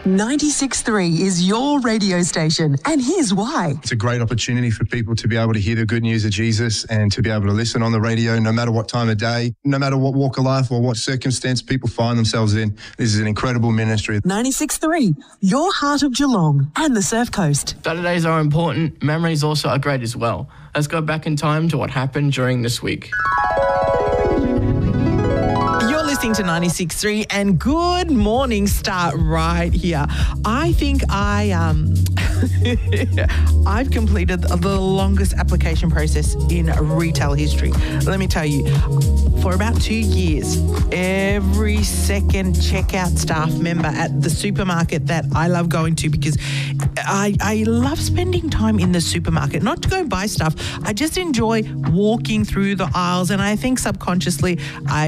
96.3 is your radio station, and here's why. It's a great opportunity for people to be able to hear the good news of Jesus and to be able to listen on the radio no matter what time of day, no matter what walk of life or what circumstance people find themselves in. This is an incredible ministry. 96.3, your heart of Geelong and the Surf Coast. Saturdays are important. Memories also are great as well. Let's go back in time to what happened during this week. Listening to 96.3 and good morning start right here. I think I've completed the longest application process in retail history. Let me tell you, for about 2 years, every second checkout staff member at the supermarket that I love going to, because I love spending time in the supermarket, not to go buy stuff. I just enjoy walking through the aisles, and I think subconsciously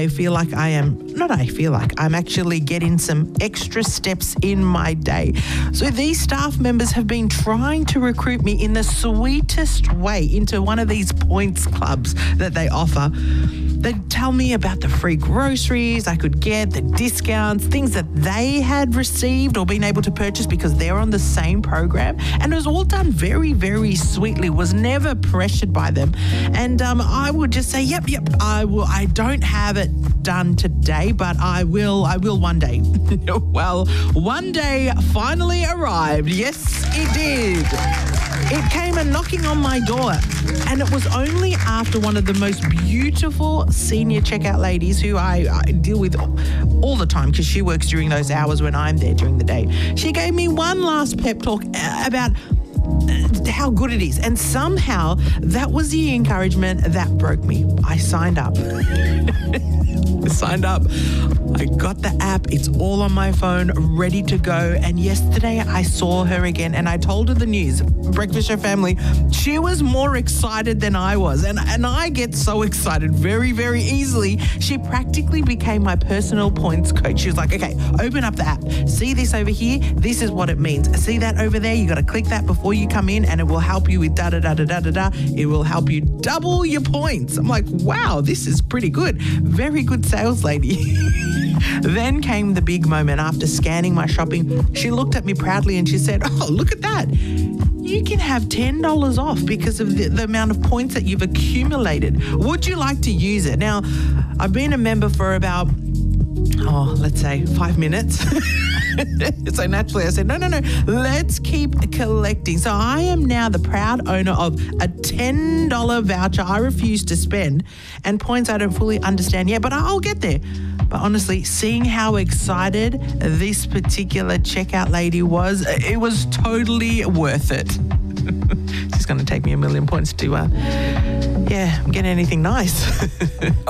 I'm actually getting some extra steps in my day. So these staff members have been trying to recruit me in the sweetest way into one of these points clubs that they offer. They tell me about the free groceries I could get, the discounts, things that they had received or been able to purchase because they're on the same program. And it was all done very, very sweetly, was never pressured by them. And I would just say, yep, I will. I don't have it done today, but I will one day. Well, one day finally arrived. Yes, it did. It came a knocking on my door, and it was only after one of the most beautiful senior checkout ladies who I deal with all the time because she works during those hours when I'm there during the day. She gave me one last pep talk about how good it is, and somehow that was the encouragement that broke me. I signed up. I got the app. It's all on my phone, ready to go. And yesterday I saw her again and I told her the news. Breakfast Show family, she was more excited than I was. And I get so excited very, very easily. She practically became my personal points coach. She was like, okay, open up the app. See this over here? This is what it means. See that over there? You got to click that before you come in and it will help you with da-da-da-da-da-da-da. It will help you double your points. I'm like, wow, this is pretty good. Very good sales lady. Then came the big moment after scanning my shopping. She looked at me proudly and she said, oh, look at that. You can have $10 off because of the amount of points that you've accumulated. Would you like to use it? Now, I've been a member for about, let's say 5 minutes. So naturally I said, no, let's keep collecting. So I am now the proud owner of a $10 voucher I refuse to spend and points I don't fully understand yet, but I'll get there. But honestly, seeing how excited this particular checkout lady was, it was totally worth it. It's just going to take me 1 million points to, get anything nice.